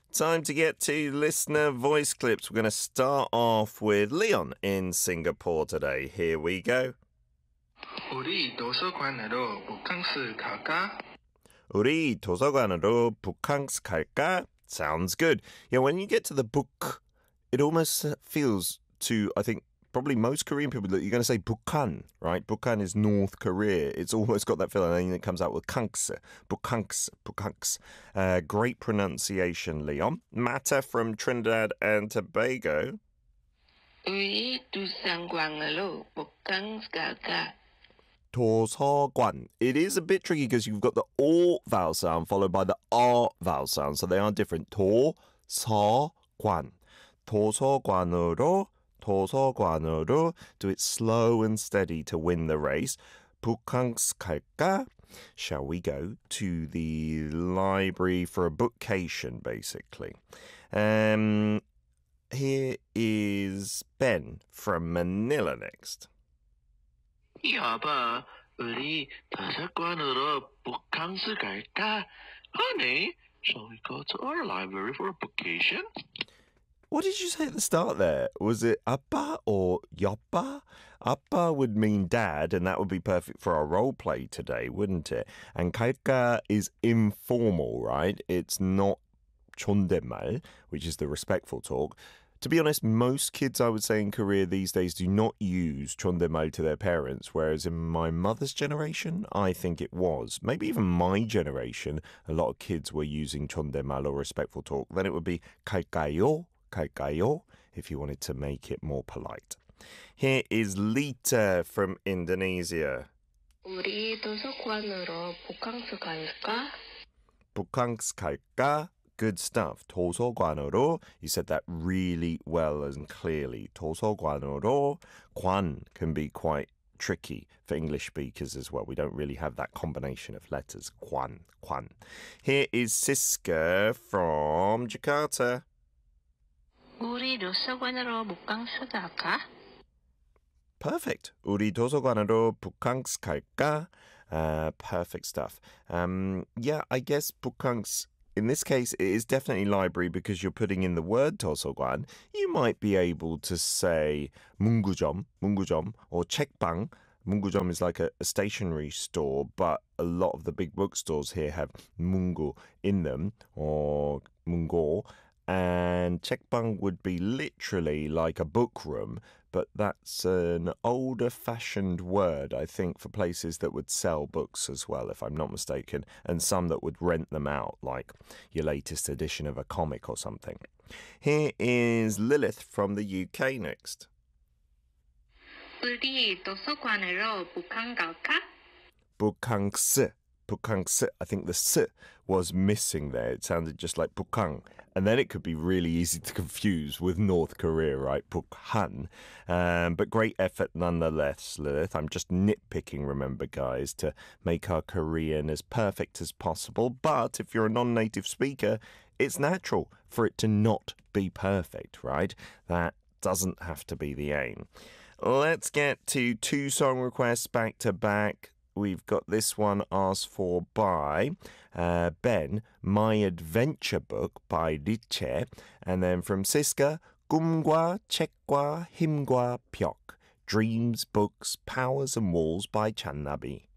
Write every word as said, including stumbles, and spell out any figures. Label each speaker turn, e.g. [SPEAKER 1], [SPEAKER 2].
[SPEAKER 1] Time to get to listener voice clips. We're going to start off with Leon in Singapore today. Here we go.
[SPEAKER 2] 우리 도서관으로 북캉스 갈까?
[SPEAKER 1] 우리 도서관으로 북캉스 갈까? Sounds good. Yeah, when you get to the book, it almost feels to, I think, probably most Korean people that you're going to say Bukhan, right? Bukhan is North Korea. It's almost got that feeling. And then it comes out with Kanks, Bukanks, Bukanks. Uh, great pronunciation, Leon. Mata from Trinidad and Tobago.
[SPEAKER 3] 우리 도서관으로 북캉스 갈까?
[SPEAKER 1] 도서관. It is a bit tricky because you've got the O vowel sound followed by the R vowel sound. So they are different. 도서관. 도서관으로 도서관으로. Do it slow and steady to win the race. 북캉스 갈까? Shall we go to the library for a bookcation, basically? Um, here is Ben from Manila next.
[SPEAKER 2] 여보, 우리 도서관으로 북캉스 갈까? Honey, shall we go to our library for a vacation?
[SPEAKER 1] What did you say at the start there? Was it Appa or Yoppa? Appa would mean dad, and that would be perfect for our role play today, wouldn't it? And 갈까 is informal, right? It's not 존댓말, which is the respectful talk. To be honest, most kids, I would say, in Korea these days do not use 존댓말 to their parents, whereas in my mother's generation, I think it was. Maybe even my generation, a lot of kids were using 존댓말 or respectful talk. Then it would be 갈까요? 갈까요? If you wanted to make it more polite. Here is Lita from Indonesia.
[SPEAKER 3] 우리 도서관으로 북캉스 갈까?
[SPEAKER 1] 북캉스 갈까? Good stuff. 도서관으로. You said that really well and clearly. 도서관으로. 관 can be quite tricky for English speakers as well. We don't really have that combination of letters. 관, 관. Here is Siska from Jakarta.
[SPEAKER 3] 우리 도서관으로 북캉스 갈까?
[SPEAKER 1] Perfect. 우리 도서관으로 북캉스 갈까? Uh, perfect stuff. Um, yeah, I guess 북캉스, in this case, it is definitely library because you're putting in the word 도서관. You might be able to say 문구점, 문구점, or 책방. 문구점 is like a, a stationery store, but a lot of the big bookstores here have 문구 in them, or 문고. And 책방 would be literally like a book room, but that's an older-fashioned word, I think, for places that would sell books as well, if I'm not mistaken, and some that would rent them out, like your latest edition of a comic or something. Here is Lilith from the U K next.
[SPEAKER 3] 우리 도서관으로 북한 갈까?
[SPEAKER 1] 북캉스. 북캉스. I think the s was missing there. It sounded just like 북한. And then it could be really easy to confuse with North Korea, right? Bukhan. Um, but great effort nonetheless, Lilith. I'm just nitpicking, remember, guys, to make our Korean as perfect as possible. But if you're a non-native speaker, it's natural for it to not be perfect, right? That doesn't have to be the aim. Let's get to two song requests back to back. We've got this one asked for by uh, Ben, My Adventure Book by Riche. And then from Siska, 꿈과 책과 힘과 벽, Dreams, Books, Powers and Walls by Channabi.